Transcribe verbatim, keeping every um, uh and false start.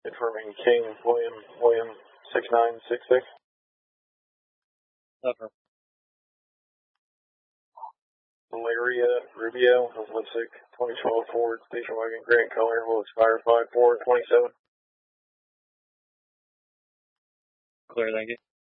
Confirming King William William six nine six six. Affirm. Valeria Rubio of Lipstick twenty twelve Ford station wagon grant color will expire five four twenty seven. Clear, thank you.